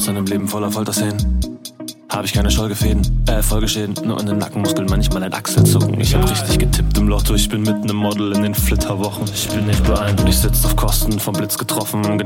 in einem Leben voller Folterszenen. Hab ich keine Folgeschäden, nur in den Nackenmuskeln manchmal ein Achselzucken. Ich hab richtig getippt im Lotto, ich bin mitten im Model in den Flitterwochen. Ich bin nicht beeindruckt, ich sitz auf Kosten vom Blitz getroffen,